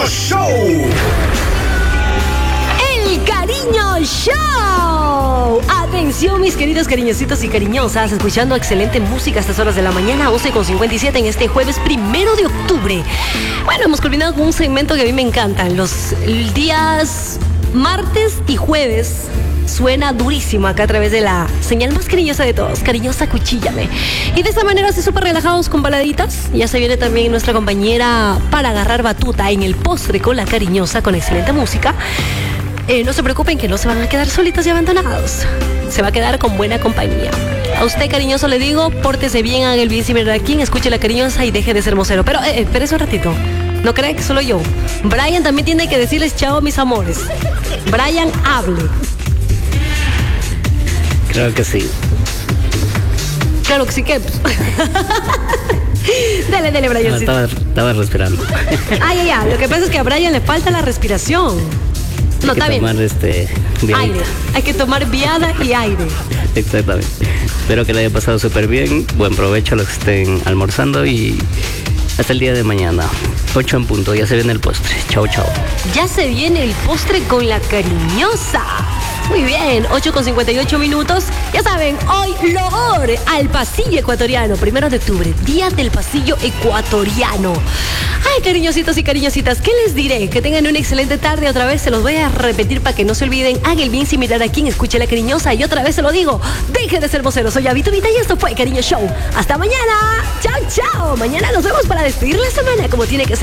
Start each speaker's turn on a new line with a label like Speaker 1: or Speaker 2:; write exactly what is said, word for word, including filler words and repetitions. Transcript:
Speaker 1: Show.
Speaker 2: El Cariño Show. Atención, mis queridos cariñositos y cariñosas, escuchando excelente música a estas horas de la mañana, once con cincuenta y siete en este jueves primero de octubre. Bueno, hemos culminado con un segmento que a mí me encantan. Los días martes y jueves suena durísimo acá a través de la señal más cariñosa de todos, Cariñosa Cuchíllame. Y de esta manera, así súper relajados con baladitas. Ya se viene también nuestra compañera para agarrar batuta en el postre con la cariñosa, con excelente música. Eh, no se preocupen que no se van a quedar solitos y abandonados. Se va a quedar con buena compañía. A usted, cariñoso, le digo, pórtese bien, haga el bien sin ver a quién, escuche la cariñosa y deje de ser mocero. Pero, eh, espérese un ratito. No cree que solo yo. Brian también tiene que decirles chao, mis amores. Brian, hable.
Speaker 3: Claro que sí.
Speaker 2: Claro que sí, que... Dale, dale, Brian.
Speaker 3: No, estaba, estaba respirando.
Speaker 2: Ay, ay, ay. Lo que pasa es que a Brian le falta la respiración. No,
Speaker 3: Hay que
Speaker 2: está bien.
Speaker 3: tomar este,
Speaker 2: Aire. Hay que tomar viada y aire.
Speaker 3: Exactamente. Espero que le haya pasado súper bien. Buen provecho a los que estén almorzando y hasta el día de mañana. ocho en punto. Ya se viene el postre. Chao, chao.
Speaker 2: Ya se viene el postre con la cariñosa. Muy bien, ocho con cincuenta y ocho minutos. Ya saben, hoy loor al pasillo ecuatoriano, primero de octubre, día del pasillo ecuatoriano. Ay, cariñositos y cariñositas, ¿qué les diré? Que tengan una excelente tarde. Otra vez se los voy a repetir para que no se olviden. Hagan el bien sin mirar a quien escuche la cariñosa. Y otra vez se lo digo, deje de ser vocero. Soy Abito Vita y esto fue Cariño Show. Hasta mañana. Chao, chao. Mañana nos vemos para despedir la semana como tiene que ser.